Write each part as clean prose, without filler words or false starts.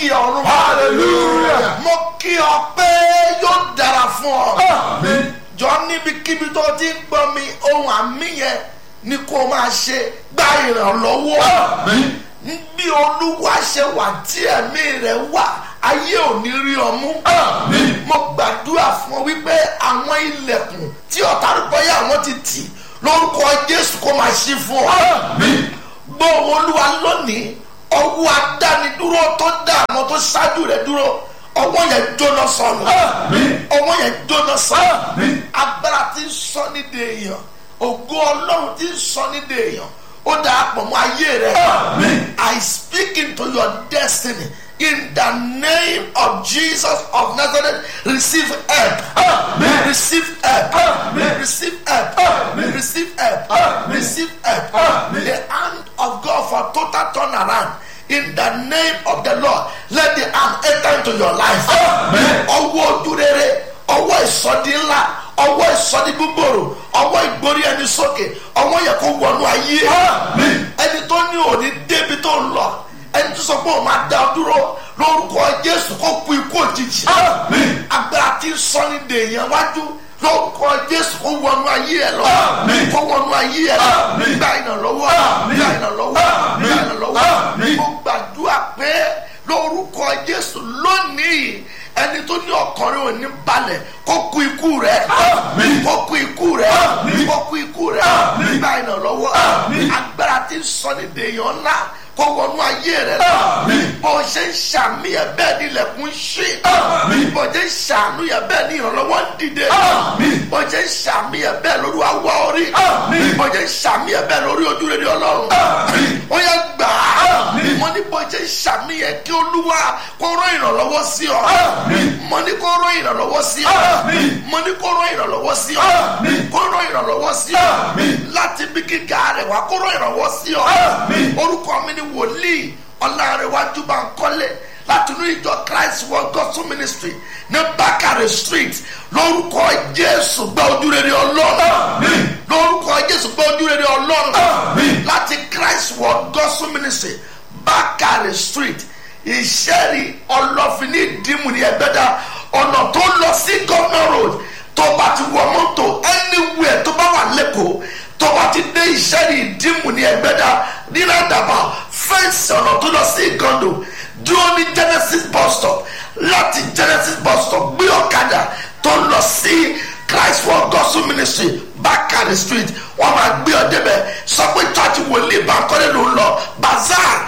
kí ọ̀run. Hallelujah. Mo kí ọ pé yóò dára fún ọ. Amen. Jọ níbikíbi tó ti ń gbọ́ mi, ohun àmì yẹn ni kó máa ṣe gba ìrànlọ́wọ́. Amen. Bí Olúwa ṣe wà tí ẹ̀mí rẹ̀ wà, ayé ò ní rí ọ mú. Amen. Mo gbàdúrà fún ọ wípé àwọn ilẹ̀kùn tí ọ̀tá rúbọ́yà àwọn ti tì lórúkọ Jésù kó máa ṣí fún ọ. Amen. Gbọ́ Olúwa lónìí, ọwọ́ adánidúró tó dá àwọn tó ṣáájú rẹ̀ dúró, ọwọ́ yẹn jóná sọnù. Amen. Ọwọ́ yẹn jóná sọnù. Amen. Agbára tí ń sọ nídìí èèyàn, ògo Ọlọ́run tí ń sọ nídìí èèyàn, ó darapọ̀ mọ́ ayé rẹ̀. Amen. I speak into your destiny in the name of Jesus of Nazareth. Receive help. Amen. Receive help. Amen. Receive help. Amen. Receive help. Amen. Receive help. Amen. The hand of God for total turnaround. In the name of the Lord, let the hand enter into your life. Amen. Ọwọ́ ojú rere, ọwọ́ ìsọdí ńlá, ọwọ́ ìsọdí gbogbooro, ọwọ́ ìgbórí ẹni sókè, ọwọ́ yẹ kó wọnú ayé. Amen. Ẹni tó ní òní débi tó ń lọ, ẹni tó sọ pé òun máa dá ọ dúró lórúkọ Jésù kó kú ikú òjijì. Amen. Agbára tí ń sọ ní dèèyàn wájú lórúkọ Jésù kó wọnú ayé ẹ lọ. Amen. Kó wọnú ayé ẹ lọ. Amen. Gba ìrànlọ́wọ́. Amen. Gba ìrànlọ́wọ́. Amen. Gba ìrànlọ́wọ́. Amen. Mo gbàdúrà pé lórúkọ Jésù lónìí ẹni tó ní ọkàn rẹ̀ ò ní balẹ̀ kó kú ikú rẹ̀. Amen. Kó kú ikú rẹ̀. Amen. Kó kú ikú rẹ̀. Amen. Gba ìrànlọ́wọ́. Amen. Agbára tí ń sọ ní dèèyàn ńlá kó wọnú ayé rẹ̀ lọ. Amen. Bó ṣe ń ṣàmì ẹ̀ bẹ́ẹ̀ ni ilẹ̀kùn ṣí. Amen. Bó ṣe ń ṣàánú ẹ̀ bẹ́ẹ̀ ni ìrànlọ́wọ́ ń dìde. Amen. Bó ṣe ń ṣàmì ẹ̀ bẹ́ẹ̀ lórí awọ orí. Amen. Bó ṣe ń ṣàmì ẹ̀ bẹ́ẹ̀ lórí ojú rere Ọlọ́run. Amen. Ó yẹ gbà á. Amen. Mo ní bó ṣe ń ṣàmì ẹ̀ kí Olúwa kó rán ìrànlọ́wọ́ sí ọ. Amen. Mo ní kó rán ìrànlọ́wọ́ sí ọ. Amen. Mo ní kó rán ìrànlọ́wọ́ sí ọ. Amen. Kó rán ìrànlọ́wọ́ sí ọ. Amen. Láti bí gíga rẹ̀ wá kó rán ìrànlọ́wọ́ sí ọ. Amen. Orúkọ mi ni wòlíì Ọlárẹ̀wájú Bánkọ́lé láti inú ìjọ Christ World Gospel Ministry ní Bákàrẹ̀ Street. Lórúkọ Jésù gba ojú rere Ọlọ́run. Amen. Lórúkọ Jésù gba ojú rere Ọlọ́run. Amen. Láti Christ World Gospel Ministry Bákàrẹ̀ Street Ìṣẹ́rí Ọlọ́fin ní Ìdímù ní Ẹgbẹ́dá ọ̀nà tó lọ sí Governor Road tó bá ti wọ mọ́tò anywhere tó bá wà lẹ́kọ̀ọ́ tó bá ti dé Ìṣẹ́rí Ìdímù ní Ẹgbẹ́dá nílàdàbà fẹ́ǹsì ọ̀nà tó lọ sí Ìgàndò dúró ní Genesis bus stop. Láti Genesis bus stop gbé ọ̀kadà tó lọ sí Christ World Gospel Ministry Bákàrẹ̀ Street. Wọ́n máa gbé ọ débẹ̀ sọ pé church wòlíì Bánkọ́lé ló ń lọ bazaar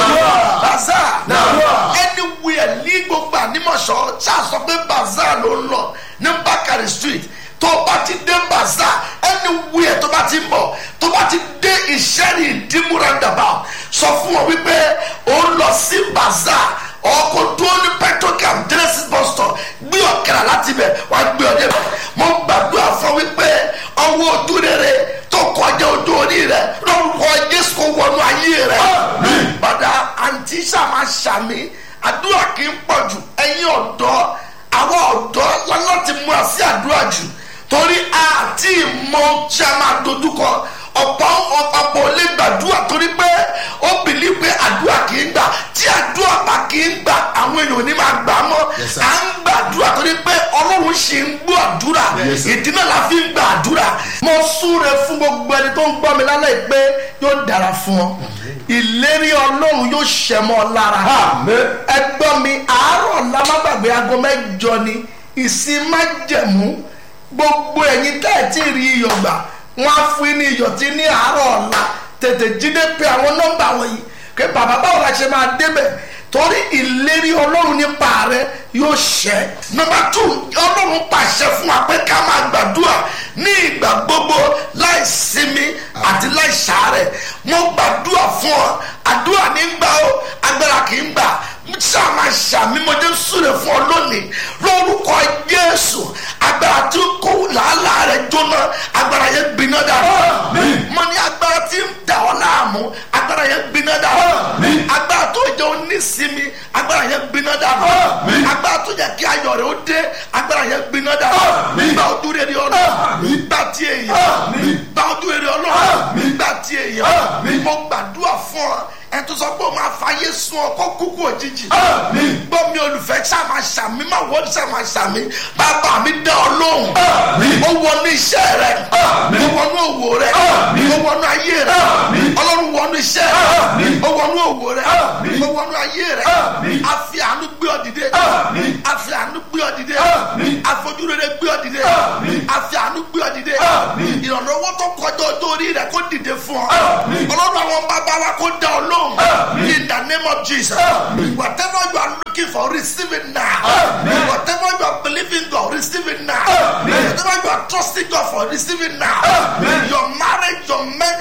bazaar anywhere ní gbogbo ànímọ̀ṣọ́ ṣáà sọ pé bazaar ló ń lọ ní Bákàrẹ̀ Street. Tó bá ti dé bazaar anywhere tó bá ti ń bọ̀ tó bá ti dé Ìṣẹ́rí Ìdímù roundabout sọ fún wọn wípé ó ń lọ sí bazaar ọkọ̀ dúró ní petrocam Genesis bus stop gbé ọ̀kẹ́rà láti bẹ̀ wá gbé ọdẹ bẹ̀. Mo gbàdúrà fún wípé ọwọ́ ojú rere tó kọjá ojú orí rẹ̀ lórúkọ Jésù kó wọnú ayé rẹ̀. Bàdà àǹtí sàmà sàmì àdúrà kì í pọ̀ jù ẹ̀yin ọ̀dọ́ àwọn ọ̀dọ́ lọ́nà ti múra sí àdúrà jù torí àti ìmọ̀ tí a máa dojúkọ ọ̀pọ̀ lè gbàdúrà torí pé ó bìlí pé àdúrà kì í gbà tí àdúrà bá kì í gbà àwọn èèyàn ní máa gbà mọ́. À ń gbàdúrà torí pé Ọlọ́run ṣì ń gbọ́ àdúrà ìdí náà la fi ń gbà àdúrà. Mo súre fún gbogbo ẹni tó ń gbọ́ mi lálẹ́ pé yóò dára fún ọ ìlérí Ọlọ́run yóò ṣẹ mọ́ ọ lára. Ẹ gbọ́ mi àárọ̀ lámágbàgbé aago 8 ni ìsìn májẹ̀mú gbogbo ẹ̀yin tẹ́ ẹ̀ tí ì rí iyọ̀ gbà wọ́n á fún ní iyọ̀ tí ní àárọ̀ ọ̀la tètè jíde pé àwọn nọ́mbà wọ̀nyí pé bàbá báwo la ṣe máa débẹ̀ torí ìlérí Ọlọ́run nípa rẹ yóò ṣẹ. Nọ́mbà 2 Ọlọ́run pàṣẹ fún wa pé ká máa gbàdúrà ní ìgbà gbogbo láì sinmi àti láì ṣàárẹ̀. Mo gbàdúrà fún ọ àdúrà ní gbà ó agbára kì í gbà sáà máa ṣàmímọdé súre fún ọ lónìí lórúkọ Jésù. Agbára tí ó kó làálàá rẹ jóná agbára yẹn gbiná dànù. Mo ní agbára tí ń dà ọ́ láàmú agbára yẹn gbiná dànù. Agbára tó jẹ́ onísinmi agbára yẹn gbiná dànù. Agbára tó jẹ́ kí ayọ̀ rẹ̀ ó dé agbára yẹn gbiná dànù. Gba ojú rere Ọlọ́run gba ti èèyàn gba ojú rere Ọlọ́run gba ti èèyàn. Mo gbàdúrà fún ọ ẹ tó tó sọ pé o máa fàyè sun ọkọ kúkú òjijì. Àmín. gbọ́ mi olùfẹ́ ṣàmà ṣàmì má wọ́n ṣàmà ṣàmì bàbá mi dá ọ lóhùn. Àmín. ó wọnú iṣẹ́ rẹ. Àmín. ó wọnú òwò rẹ. Àmín. ó wọnú ayé rẹ. Àmín. ọlọ́run wọnú iṣẹ́ rẹ. Àmín. ó wọnú òwò rẹ. Àmín. ó wọnú ayé rẹ. Àmín. a fi àánú gbé ọ dìde. Àmín. a fi àánú gbé ọ dìde. Àmín. a fojú rere gbé ọ dìde. Àmín. a fi àánú gbé ọ dìde. Àmín. ìrànlọ́wọ́ tó kọjá ọjọ́ orí rẹ kó dìde fún ọ. Àmín. ọlọ́run àwọn bàbá wa kó dá ọ lóhùn. Àmín. in the name of Jesus. Àmín. whatever you are looking for receive it now. Amen. Whatever you are believing God, receive it now. Amen. Whatever you are trusting God for, receive it now. Amen. Your marriage, your